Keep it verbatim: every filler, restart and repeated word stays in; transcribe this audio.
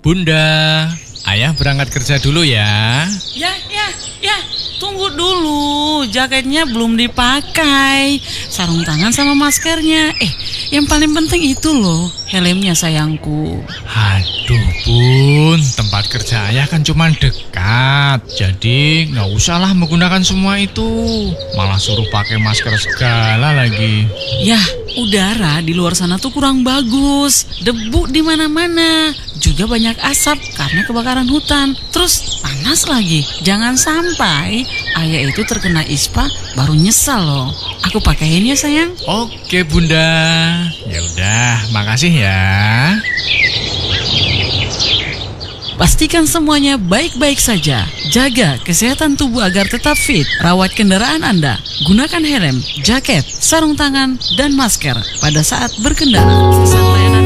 Bunda, ayah berangkat kerja dulu ya. Ya, ya, ya, tunggu dulu. Jaketnya belum dipakai. Sarung tangan sama maskernya. Eh, yang paling penting itu loh, helmnya sayangku. Aduh Bun, tempat kerja ayah kan cuma dekat. Jadi nggak usahlah menggunakan semua itu. Malah suruh pakai masker segala lagi. Yah, udara di luar sana tuh kurang bagus. Debu di mana-mana. Juga banyak asap karena kebakaran hutan. Terus panas lagi. Jangan sampai ayah itu terkena ispa baru nyesal loh. Aku pakein ya sayang. Oke Bunda. Ya udah, makasih ya. Pastikan semuanya baik-baik saja. Jaga kesehatan tubuh agar tetap fit. Rawat kendaraan Anda. Gunakan helm, jaket, sarung tangan, dan masker pada saat berkendara. Pesan layanan